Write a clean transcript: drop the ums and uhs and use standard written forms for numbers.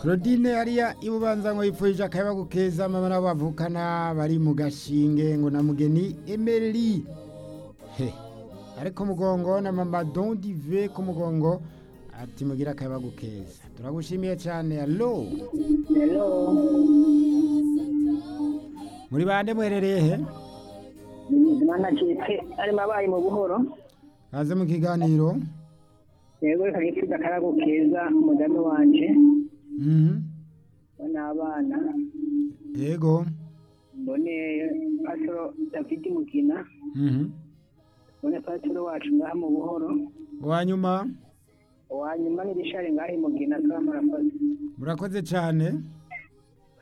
Claudine hariya ibubanza ngo yipfuje akayabagu keza mama nabo bavukana bari mu gashinge ngo na mugeni Emery ariko mugongo na mama Don Dive ku mugongo ati mugira akayabagu keza turagushimiye cyane. Allo muri bande mwerereye he? Mana cyete ari mabaye mu buhoro kaze mu kiganiro. Yego reka nipfuza akayabagu keza umugani wanje n'abana yego mbone Pastor David Mugina mbone Pastor wacu ngaha mu buhoro wanyuma ni Richard ngaha Mugina twamarakoze murakoze cyane.